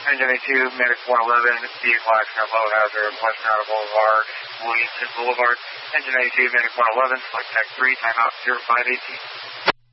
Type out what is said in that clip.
Engine A2, Medic 111, vehicle accident, low hazard, West Nada Boulevard, Williamson Boulevard. Engine A2, Medic 111, select tech 3, timeout 0518.